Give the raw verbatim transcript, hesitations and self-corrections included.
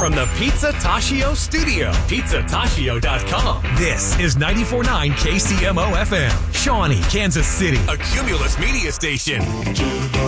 from the Pizza Tashio studio. pizza tashio dot com. This is ninety-four point nine K C M O F M, Shawnee, Kansas City. A Cumulus media station.